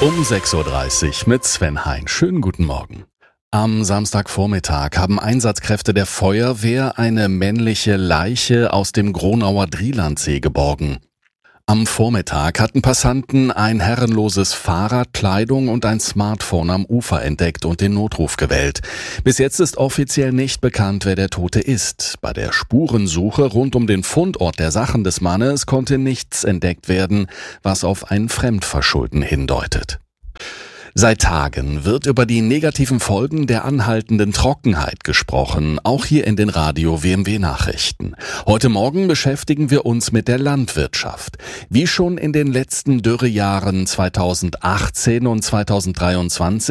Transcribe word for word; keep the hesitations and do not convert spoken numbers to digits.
Um sechs Uhr dreißig mit Sven Hein. Schönen guten Morgen. Am Samstagvormittag haben Einsatzkräfte der Feuerwehr eine männliche Leiche aus dem Gronauer Drielandsee geborgen. Am Vormittag hatten Passanten ein herrenloses Fahrrad, Kleidung und ein Smartphone am Ufer entdeckt und den Notruf gewählt. Bis jetzt ist offiziell nicht bekannt, wer der Tote ist. Bei der Spurensuche rund um den Fundort der Sachen des Mannes konnte nichts entdeckt werden, was auf ein Fremdverschulden hindeutet. Seit Tagen wird über die negativen Folgen der anhaltenden Trockenheit gesprochen, auch hier in den Radio-W M W-Nachrichten. Heute Morgen beschäftigen wir uns mit der Landwirtschaft. Wie schon in den letzten Dürrejahren zweitausendachtzehn und zweitausenddreiundzwanzig